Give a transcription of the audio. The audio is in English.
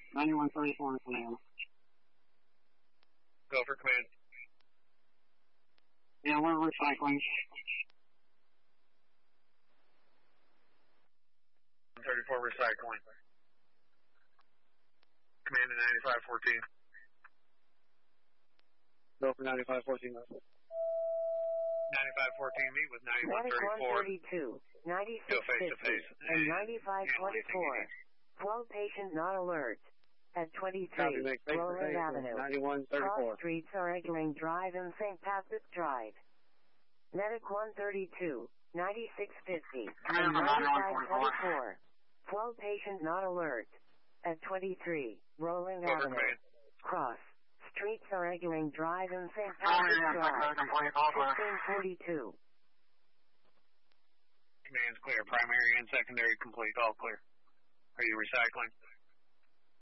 9134 command. Go for command. Yeah, we're recycling. 34 recycling. Command to 9514. Go for 9514. 9514, meet with 9134. 9132, 9650, and 9524. 12 patient not alert. At 23, Roland Avenue. 9134. Cross streets are Eggling Drive and St. Patrick Drive. Medic 132, 9650, and 9524. 12 patient not alert. At 23, Roland Avenue. Cross streets are Eggling Drive and St. Patrick Drive. 1642. Command's clear. Primary and secondary complete. All clear. Are you recycling?